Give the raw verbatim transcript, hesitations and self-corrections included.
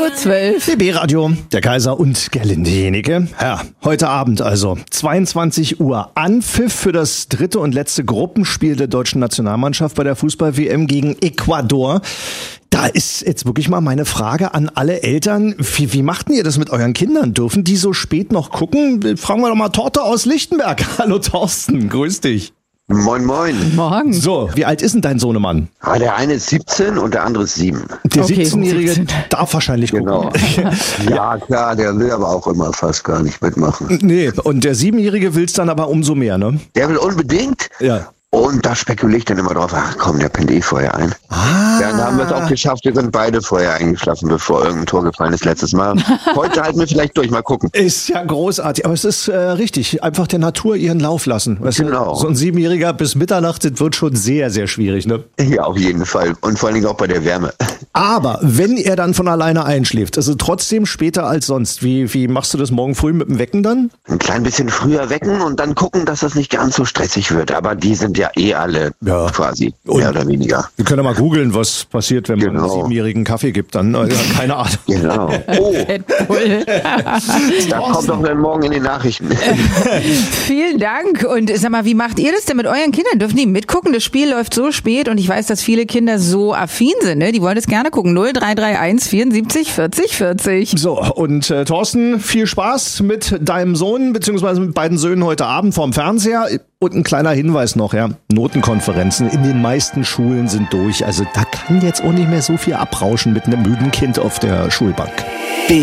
Uhr zwölf. D B-Radio, der Kaiser und Gerlinde Jenike. Ja, heute Abend also zweiundzwanzig Uhr Anpfiff für das dritte und letzte Gruppenspiel der deutschen Nationalmannschaft bei der Fußball-W M gegen Ecuador. Da ist jetzt wirklich mal meine Frage an alle Eltern. Wie, wie macht denn ihr das mit euren Kindern? Dürfen die so spät noch gucken? Fragen wir doch mal Torte aus Lichtenberg. Hallo Thorsten, grüß dich. Moin, moin. Morgen. So, wie alt ist denn dein Sohnemann? Ah, der eine ist siebzehn und der andere ist sieben. Der Okay, siebzehnjährige siebzehn. darf wahrscheinlich gucken. Genau. Ja, klar, der will aber auch immer fast gar nicht mitmachen. Nee, und der Siebenjährige will's dann aber umso mehr, ne? Der will unbedingt. Ja. Und da spekuliere ich dann immer drauf, ach komm, der pennt eh vorher ein. Ah. Dann haben wir es auch geschafft, wir sind beide vorher eingeschlafen, bevor irgendein Tor gefallen ist letztes Mal. Heute halten wir vielleicht durch, mal gucken. Ist ja großartig, aber es ist äh, richtig, einfach der Natur ihren Lauf lassen. Weißt du, Genau. so ein Siebenjähriger bis Mitternacht, das wird schon sehr, sehr schwierig, ne? Ja, auf jeden Fall. Und vor allen Dingen auch bei der Wärme. Aber wenn er dann von alleine einschläft, also trotzdem später als sonst, wie, wie machst du das morgen früh mit dem Wecken dann? Ein klein bisschen früher wecken und dann gucken, dass das nicht ganz so stressig wird. Aber die sind ja eh alle Ja. quasi, Und- mehr oder weniger. Wir können ja mal googeln, was passiert, wenn man einem Genau. Siebenjährigen Kaffee gibt. Dann, äh, keine Ahnung. Genau. Oh, Red Bull. da kommt doch dann morgen in den Nachrichten. Vielen Dank. Und sag mal, wie macht ihr das denn mit euren Kindern? Dürfen die mitgucken? Das Spiel läuft so spät und ich weiß, dass viele Kinder so affin sind. Ne? Die wollen das gerne gucken. null drei drei eins vierundsiebzig vierzig vierzig. So, und äh, Thorsten, viel Spaß mit deinem Sohn, beziehungsweise mit beiden Söhnen heute Abend vorm Fernseher. Und ein kleiner Hinweis noch, ja, Notenkonferenzen in den meisten Schulen sind durch. Also da kann jetzt auch nicht mehr so viel abrauschen mit einem müden Kind auf der Schulbank.